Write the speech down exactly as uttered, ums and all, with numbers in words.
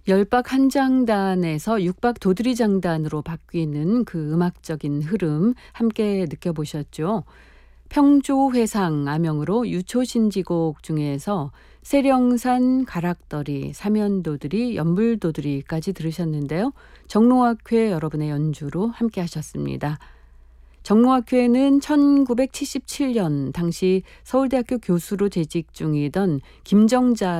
열박 한장단에서 육박 도드리장단으로 바뀌는 그 음악적인 흐름 함께 느껴보셨죠? 평조회상 암영으로 유초신지곡 중에서 세령산, 가락더리, 사면도드리, 연불도드리까지 들으셨는데요. 정로학회 여러분의 연주로 함께 하셨습니다. 정로학회는 천구백칠십칠 년 당시 서울대학교 교수로 재직 중이던 김정자